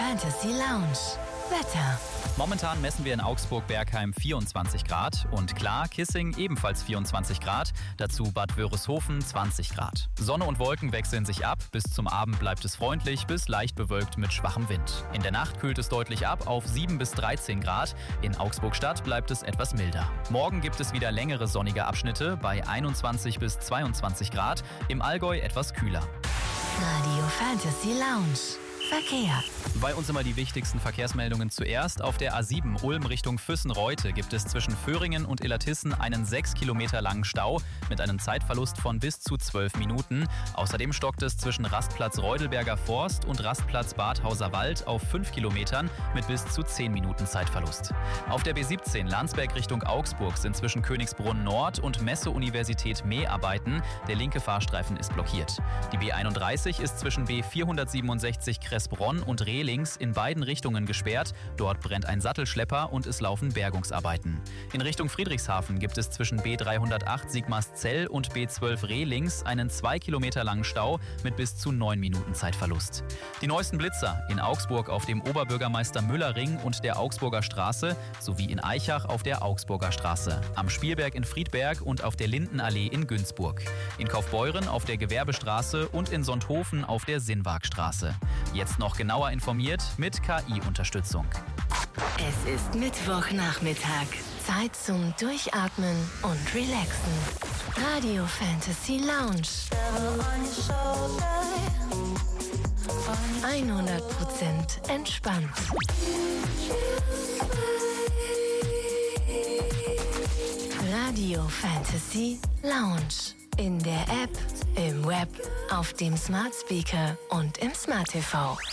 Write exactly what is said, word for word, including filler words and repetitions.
Fantasy Lounge. Wetter. Momentan messen wir in Augsburg-Bergheim vierundzwanzig Grad und klar, Kissing ebenfalls vierundzwanzig Grad, dazu Bad Wörishofen zwanzig Grad. Sonne und Wolken wechseln sich ab, bis zum Abend bleibt es freundlich bis leicht bewölkt mit schwachem Wind. In der Nacht kühlt es deutlich ab auf sieben bis dreizehn Grad, in Augsburg-Stadt bleibt es etwas milder. Morgen gibt es wieder längere sonnige Abschnitte bei einundzwanzig bis zweiundzwanzig Grad, im Allgäu etwas kühler. Radio Fantasy Lounge. Verkehr. Bei uns immer die wichtigsten Verkehrsmeldungen zuerst. Auf der A sieben Ulm Richtung Füssen-Reutte gibt es zwischen Föhringen und Illertissen einen sechs Kilometer langen Stau mit einem Zeitverlust von bis zu zwölf Minuten. Außerdem stockt es zwischen Rastplatz Reudelberger Forst und Rastplatz Badhauser Wald auf fünf Kilometern mit bis zu zehn Minuten Zeitverlust. Auf der B siebzehn Landsberg Richtung Augsburg sind zwischen Königsbrunn Nord und Messe-Universität Mäharbeiten. Der linke Fahrstreifen ist blockiert. Die B einunddreißig ist zwischen B vierhundertsiebenundsechzig Kressbronn und Rehlings in beiden Richtungen gesperrt. Dort brennt ein Sattelschlepper und es laufen Bergungsarbeiten. In Richtung Friedrichshafen gibt es zwischen B dreihundertacht Sigmarszell und B zwölf Rehlings einen zwei Kilometer langen Stau mit bis zu neun Minuten Zeitverlust. Die neuesten Blitzer in Augsburg auf dem Oberbürgermeister Müller-Ring und der Augsburger Straße sowie in Aichach auf der Augsburger Straße, am Spielberg in Friedberg und auf der Lindenallee in Günzburg, in Kaufbeuren auf der Gewerbestraße und in Sonthofen auf der Sinnwagstraße. Jetzt noch genauer informiert mit K I-Unterstützung. Es ist Mittwochnachmittag. Zeit zum Durchatmen und Relaxen. Radio Fantasy Lounge. hundert Prozent entspannt. Radio Fantasy Lounge. In der App, im Web, auf dem Smart Speaker und im Smart T V.